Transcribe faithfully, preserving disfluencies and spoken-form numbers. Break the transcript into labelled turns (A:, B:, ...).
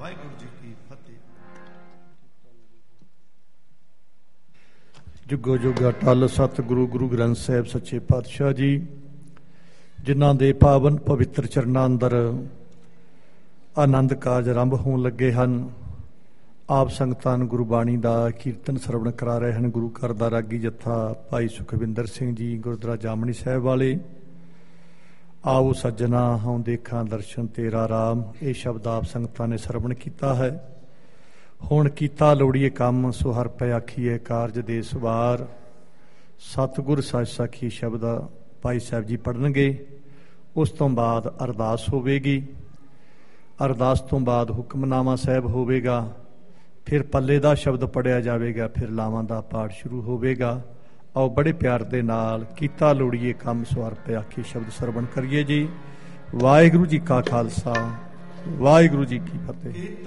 A: ਵਾਹਿਗੁਰੂ ਜੀ ਕੀ ਫਤਿਹ।
B: ਜੁਗੋ ਜੁਗ ਅਟਲ ਸਤਿਗੁਰੂ ਗੁਰੂ ਗ੍ਰੰਥ ਸਾਹਿਬ ਸੱਚੇ ਪਾਤਸ਼ਾਹ ਜੀ, ਜਿਨ੍ਹਾਂ ਦੇ ਪਾਵਨ ਪਵਿੱਤਰ ਚਰਨਾਂ ਅੰਦਰ ਆਨੰਦ ਕਾਰਜ ਆਰੰਭ ਹੋਣ ਲੱਗੇ ਹਨ। ਆਪ ਸੰਗਤਾਂ ਨੂੰ ਗੁਰਬਾਣੀ ਦਾ ਕੀਰਤਨ ਸਰਵਣ ਕਰਾ ਰਹੇ ਹਨ। ਗੁਰੂ ਘਰ ਦਾ ਰਾਗੀ ਜੱਥਾ ਭਾਈ ਸੁਖਵਿੰਦਰ ਸਿੰਘ ਜੀ ਗੁਰਦੁਆਰਾ ਜਾਮਣੀ ਸਾਹਿਬ ਵਾਲੇ। ਆਓ ਸੱਜਣਾ ਹਉ ਦੇਖਾਂ ਦਰਸ਼ਨ ਤੇਰਾ ਰਾਮ, ਇਹ ਸ਼ਬਦ ਆਪ ਸੰਗਤਾਂ ਨੇ ਸਰਵਣ ਕੀਤਾ ਹੈ। ਹੁਣ ਕੀਤਾ ਲੋੜੀਏ ਕੰਮ, ਸੋ ਹਰ ਪੈ ਆਖੀਏ ਕਾਰਜ ਦੇ ਸਵਾਰ। ਸਤਿਗੁਰ ਸੱਚ ਸਾਖੀ ਸ਼ਬਦ ਭਾਈ ਸਾਹਿਬ ਜੀ ਪੜ੍ਹਨਗੇ। ਉਸ ਤੋਂ ਬਾਅਦ ਅਰਦਾਸ ਹੋਵੇਗੀ। ਅਰਦਾਸ ਤੋਂ ਬਾਅਦ ਹੁਕਮਨਾਮਾ ਸਾਹਿਬ ਹੋਵੇਗਾ। ਫਿਰ ਪੱਲੇ ਦਾ ਸ਼ਬਦ ਪੜ੍ਹਿਆ ਜਾਵੇਗਾ। ਫਿਰ ਲਾਵਾਂ ਦਾ ਪਾਠ ਸ਼ੁਰੂ ਹੋਵੇਗਾ। ਆਓ ਬੜੇ ਪਿਆਰ ਦੇ ਨਾਲ ਕੀਤਾ ਲੋੜੀਏ ਕੰਮ, ਸੋ ਹਰ ਪੈ ਆਖੀਏ ਸ਼ਬਦ ਸਰਵਣ ਕਰੀਏ ਜੀ। ਵਾਹਿਗੁਰੂ ਜੀ ਕਾ ਖਾਲਸਾ, ਵਾਹਿਗੁਰੂ ਜੀ ਕੀ ਫਤਿਹ।